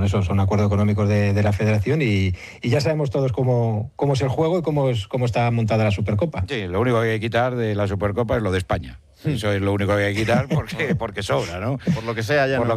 eso, son acuerdos económicos de la Federación y ya sabemos todos cómo es el juego y cómo está montada la Supercopa. Sí, lo único que hay que quitar de la Supercopa es lo de España. Eso es lo único que hay que quitar porque sobra, ¿no? Por lo que sea, ya no.